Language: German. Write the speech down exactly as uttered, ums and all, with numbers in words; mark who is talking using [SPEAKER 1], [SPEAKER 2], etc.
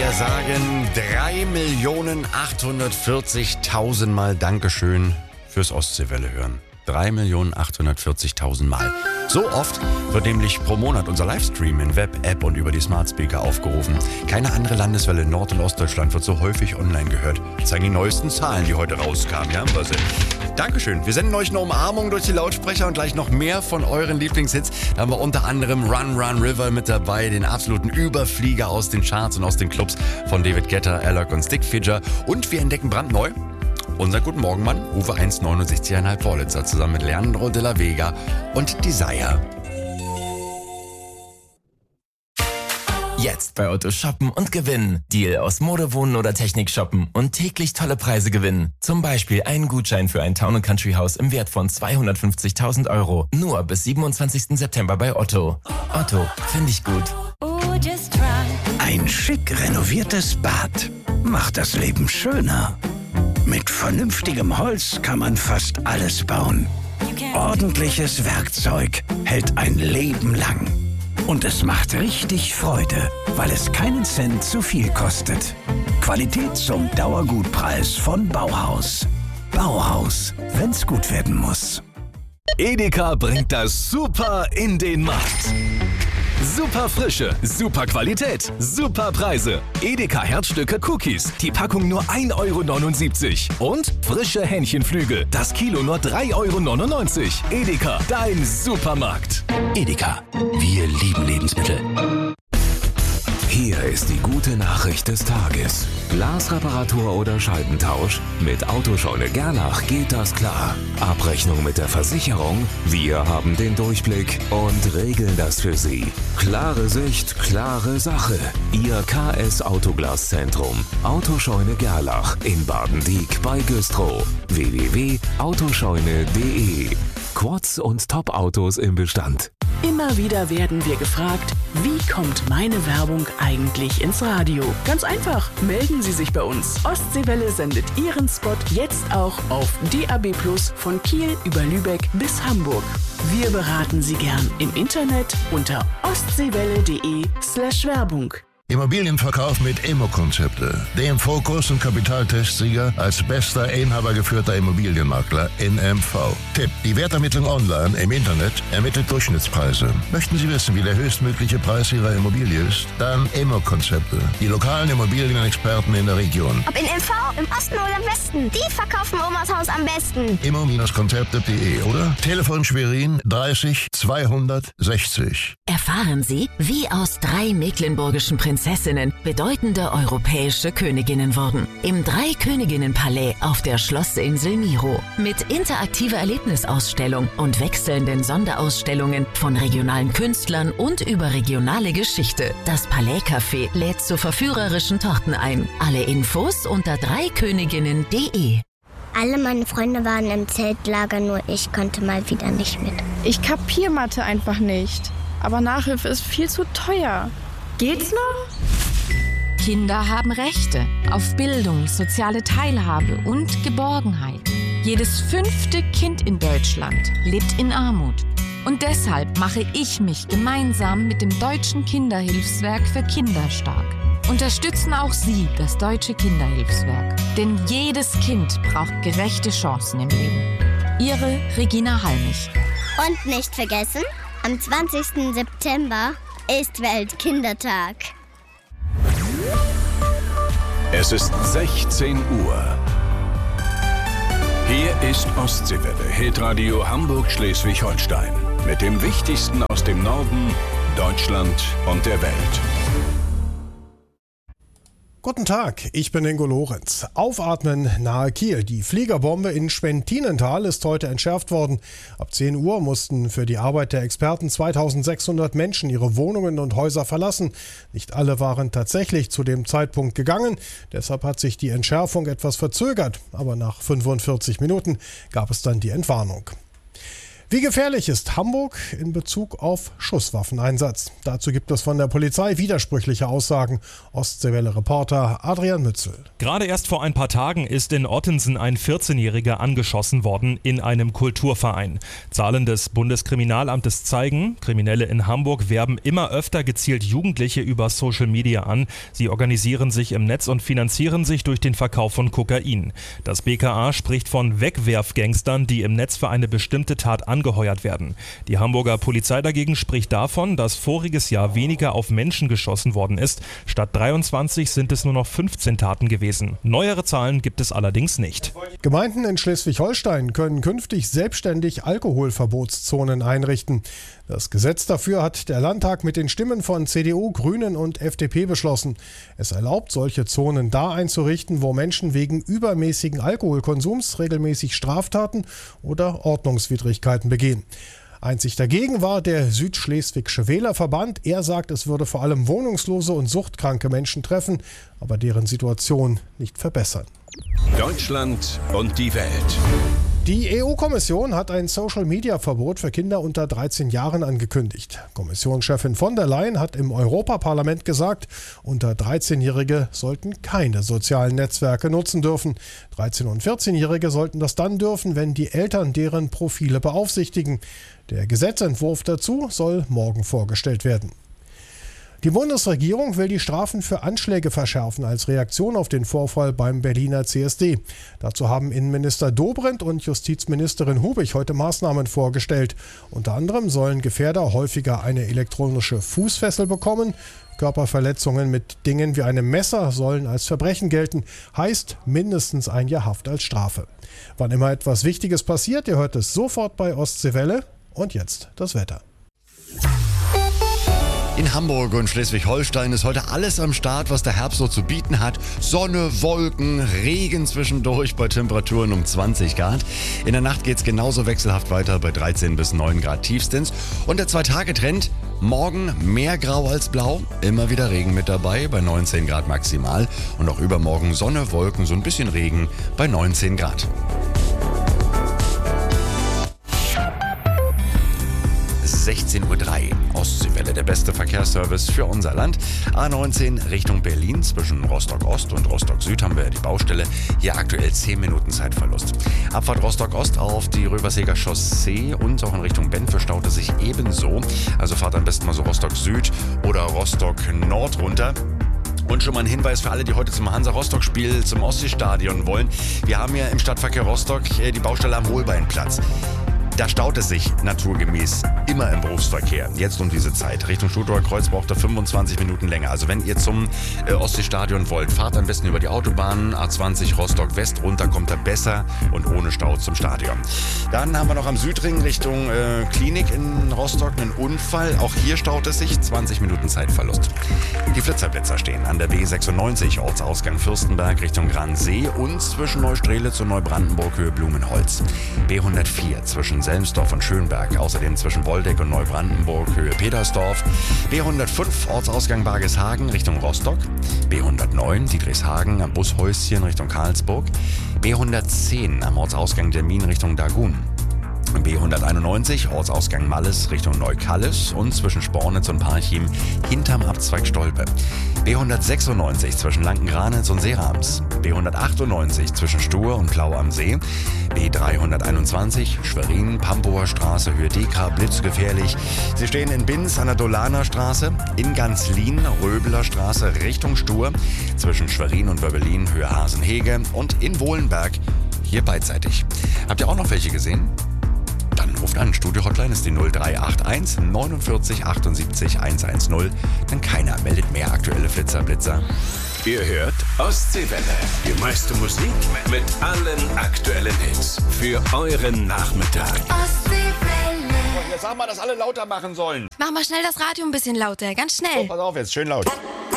[SPEAKER 1] Wir sagen drei Millionen achthundertvierzigtausend Mal Dankeschön fürs Ostseewelle hören. drei Millionen achthundertvierzigtausend Mal. So oft wird nämlich pro Monat unser Livestream in Web, App und über die Smart Speaker aufgerufen. Keine andere Landeswelle in Nord- und Ostdeutschland wird so häufig online gehört. Das zeigen die neuesten Zahlen, die heute rauskamen. Ja, was Dankeschön. Wir senden euch eine Umarmung durch die Lautsprecher und gleich noch mehr von euren Lieblingshits. Da haben wir unter anderem Run, Run, River mit dabei, den absoluten Überflieger aus den Charts und aus den Clubs von David Guetta, Alok und Stick Figure. Und wir entdecken brandneu unser Guten Morgen-Mann, Uwe eins neunundsechzig Komma fünf Vorlitzer, zusammen mit Leandro de la Vega und Desire.
[SPEAKER 2] Jetzt bei Otto shoppen und gewinnen. Deal aus Mode, Wohnen oder Technik shoppen und täglich tolle Preise gewinnen. Zum Beispiel einen Gutschein für ein Town- und Country-Haus im Wert von zweihundertfünfzigtausend Euro. Nur bis siebenundzwanzigsten September bei Otto. Otto, finde ich gut.
[SPEAKER 3] Ein schick renoviertes Bad macht das Leben schöner. Mit vernünftigem Holz kann man fast alles bauen. Ordentliches Werkzeug hält ein Leben lang. Und es macht richtig Freude, weil es keinen Cent zu viel kostet. Qualität zum Dauergutpreis von Bauhaus. Bauhaus, wenn's gut werden muss.
[SPEAKER 4] Edeka bringt das Super in den Markt. Super Frische, super Qualität, super Preise. Edeka Herzstücke Cookies, die Packung nur ein Euro neunundsiebzig. Und frische Hähnchenflügel, das Kilo nur drei Euro neunundneunzig. Edeka, dein Supermarkt.
[SPEAKER 3] Edeka, wir lieben Lebensmittel.
[SPEAKER 5] Hier ist die gute Nachricht des Tages. Glasreparatur oder Scheibentausch? Mit Autoscheune Gerlach geht das klar. Abrechnung mit der Versicherung? Wir haben den Durchblick und regeln das für Sie. Klare Sicht, klare Sache. Ihr K S Autoglaszentrum. Autoscheune Gerlach in Badendiek bei Güstrow. w w w punkt autoscheune punkt de. Quads und Top-Autos im Bestand.
[SPEAKER 6] Immer wieder werden wir gefragt, wie kommt meine Werbung eigentlich ins Radio? Ganz einfach, melden Sie sich bei uns. Ostseewelle sendet Ihren Spot jetzt auch auf D A B plus, von Kiel über Lübeck bis Hamburg. Wir beraten Sie gern im Internet unter ostseewelle.de slash Werbung.
[SPEAKER 7] Immobilienverkauf mit Immo-Konzepte. Dem Fokus- und Kapitaltestsieger als bester inhabergeführter Immobilienmakler in M V. Tipp: Die Wertermittlung online im Internet ermittelt Durchschnittspreise. Möchten Sie wissen, wie der höchstmögliche Preis Ihrer Immobilie ist? Dann Immo-Konzepte. Die lokalen Immobilienexperten in der Region.
[SPEAKER 8] Ob in M V, im Osten oder im Westen, die verkaufen Omas Haus am besten.
[SPEAKER 7] Immo-Konzepte punkt de oder Telefon Schwerin dreißig zweihundertsechzig.
[SPEAKER 9] Erfahren Sie, wie aus drei mecklenburgischen Prinzessinnen bedeutende europäische Königinnen wurden. Im Drei-Königinnen-Palais auf der Schlossinsel Miro. Mit interaktiver Erlebnisausstellung und wechselnden Sonderausstellungen von regionalen Künstlern und über regionale Geschichte. Das Palais-Café lädt zu verführerischen Torten ein. Alle Infos unter dreiköniginnen punkt de.
[SPEAKER 8] Alle meine Freunde waren im Zeltlager, nur ich konnte mal wieder nicht mit.
[SPEAKER 10] Ich kapier Mathe einfach nicht. Aber Nachhilfe ist viel zu teuer. Geht's noch?
[SPEAKER 11] Kinder haben Rechte auf Bildung, soziale Teilhabe und Geborgenheit. Jedes fünfte Kind in Deutschland lebt in Armut. Und deshalb mache ich mich gemeinsam mit dem Deutschen Kinderhilfswerk für Kinder stark. Unterstützen auch Sie das Deutsche Kinderhilfswerk. Denn jedes Kind braucht gerechte Chancen im Leben. Ihre Regina Halmich.
[SPEAKER 8] Und nicht vergessen, am zwanzigsten September ist Weltkindertag.
[SPEAKER 4] Es ist sechzehn Uhr. Hier ist Ostseewelle, Hitradio Hamburg-Schleswig-Holstein. Mit dem Wichtigsten aus dem Norden, Deutschland und der Welt.
[SPEAKER 12] Guten Tag, ich bin Ingo Lorenz. Aufatmen nahe Kiel. Die Fliegerbombe in Schwentinental ist heute entschärft worden. Ab zehn Uhr mussten für die Arbeit der Experten zweitausendsechshundert Menschen ihre Wohnungen und Häuser verlassen. Nicht alle waren tatsächlich zu dem Zeitpunkt gegangen. Deshalb hat sich die Entschärfung etwas verzögert. Aber nach fünfundvierzig Minuten gab es dann die Entwarnung. Wie gefährlich ist Hamburg in Bezug auf Schusswaffeneinsatz? Dazu gibt es von der Polizei widersprüchliche Aussagen. Ostseewelle-Reporter Adrian Mützel.
[SPEAKER 13] Gerade erst vor ein paar Tagen ist in Ottensen ein vierzehnjähriger angeschossen worden in einem Kulturverein. Zahlen des Bundeskriminalamtes zeigen, Kriminelle in Hamburg werben immer öfter gezielt Jugendliche über Social Media an. Sie organisieren sich im Netz und finanzieren sich durch den Verkauf von Kokain. Das B K A spricht von Wegwerfgangstern, die im Netz für eine bestimmte Tat angeheuert werden. Die Hamburger Polizei dagegen spricht davon, dass voriges Jahr weniger auf Menschen geschossen worden ist. Statt dreiundzwanzig sind es nur noch fünfzehn Taten gewesen. Neuere Zahlen gibt es allerdings nicht.
[SPEAKER 12] Gemeinden in Schleswig-Holstein können künftig selbstständig Alkoholverbotszonen einrichten. Das Gesetz dafür hat der Landtag mit den Stimmen von C D U, Grünen und F D P beschlossen. Es erlaubt, solche Zonen da einzurichten, wo Menschen wegen übermäßigen Alkoholkonsums regelmäßig Straftaten oder Ordnungswidrigkeiten begehen. Einzig dagegen war der Südschleswigsche Wählerverband. Er sagt, es würde vor allem wohnungslose und suchtkranke Menschen treffen, aber deren Situation nicht verbessern.
[SPEAKER 5] Deutschland und die Welt.
[SPEAKER 12] Die E U-Kommission hat ein Social-Media-Verbot für Kinder unter dreizehn Jahren angekündigt. Kommissionschefin von der Leyen hat im Europaparlament gesagt, unter dreizehnjährige sollten keine sozialen Netzwerke nutzen dürfen. dreizehn- und vierzehnjährige sollten das dann dürfen, wenn die Eltern deren Profile beaufsichtigen. Der Gesetzentwurf dazu soll morgen vorgestellt werden. Die Bundesregierung will die Strafen für Anschläge verschärfen als Reaktion auf den Vorfall beim Berliner C S D. Dazu haben Innenminister Dobrindt und Justizministerin Hubig heute Maßnahmen vorgestellt. Unter anderem sollen Gefährder häufiger eine elektronische Fußfessel bekommen. Körperverletzungen mit Dingen wie einem Messer sollen als Verbrechen gelten. Heißt mindestens ein Jahr Haft als Strafe. Wann immer etwas Wichtiges passiert, ihr hört es sofort bei Ostseewelle. Und jetzt das Wetter.
[SPEAKER 1] In Hamburg und Schleswig-Holstein ist heute alles am Start, was der Herbst so zu bieten hat. Sonne, Wolken, Regen zwischendurch bei Temperaturen um zwanzig Grad. In der Nacht geht es genauso wechselhaft weiter bei dreizehn bis neun Grad tiefstens. Und der Zwei-Tage-Trend, morgen mehr Grau als Blau, immer wieder Regen mit dabei bei neunzehn Grad maximal. Und auch übermorgen Sonne, Wolken, so ein bisschen Regen bei neunzehn Grad. sechzehn Uhr drei. Ostseewelle, der beste Verkehrsservice für unser Land. A neunzehn Richtung Berlin. Zwischen Rostock-Ost und Rostock-Süd haben wir die Baustelle. Hier aktuell zehn Minuten Zeitverlust. Abfahrt Rostock-Ost auf die Röberseger Chaussee und auch in Richtung Benfe staut es sich ebenso. Also fahrt am besten mal so Rostock-Süd oder Rostock-Nord runter. Und schon mal ein Hinweis für alle, die heute zum Hansa-Rostock-Spiel zum Ostseestadion wollen. Wir haben ja im Stadtverkehr Rostock die Baustelle am Holbeinplatz. Da staut es sich naturgemäß immer im Berufsverkehr. Jetzt um diese Zeit. Richtung Stuttgarter Kreuz braucht er fünfundzwanzig Minuten länger. Also wenn ihr zum äh, Ostseestadion wollt, fahrt am besten über die Autobahn A zwanzig Rostock West runter, kommt er besser und ohne Stau zum Stadion. Dann haben wir noch am Südring Richtung äh, Klinik in Rostock einen Unfall. Auch hier staut es sich, zwanzig Minuten Zeitverlust. Die Flitzerblitzer stehen an der B sechsundneunzig, Ortsausgang Fürstenberg Richtung Gransee und zwischen Neustrelitz und Neubrandenburg Höhe Blumenholz. B hundertvier zwischen Selmsdorf und Schönberg, außerdem zwischen Woldeck und Neubrandenburg Höhe Petersdorf. B hundertfünf Ortsausgang Bargeshagen Richtung Rostock. B hundertneun Diedrichshagen am Bushäuschen Richtung Karlsburg. B hundertzehn am Ortsausgang Dermin Richtung Dagun. B hunderteinundneunzig Ortsausgang Malles Richtung Neukallis und zwischen Spornitz und Parchim hinterm Abzweig Stolpe. B hundertsechsundneunzig zwischen Lanken-Granitz und Seerams. B hundertachtundneunzig zwischen Stur und Plau am See. B dreihunderteinundzwanzig Schwerin, Pampower Straße, Höhe Dekra, blitzgefährlich. Sie stehen in Binz an der Dolaner Straße, in Ganzlin, Röbeler Straße Richtung Stur, zwischen Schwerin und Wöbbelin, Höhe Hasenhege und in Wohlenberg, hier beidseitig. Habt ihr auch noch welche gesehen? Dann ruft an. Studio-Hotline ist die null drei acht eins neunundvierzig achtundsiebzig hundertzehn. Denn keiner meldet mehr aktuelle Flitzerblitzer.
[SPEAKER 5] Ihr hört Ostseewelle. Die meiste Musik mit allen aktuellen Hits. Für euren Nachmittag.
[SPEAKER 14] Ostseewelle.
[SPEAKER 1] Jetzt sagen wir, dass alle lauter machen sollen.
[SPEAKER 14] Mach mal schnell das Radio ein bisschen lauter, ganz schnell.
[SPEAKER 1] So, pass auf, jetzt schön laut.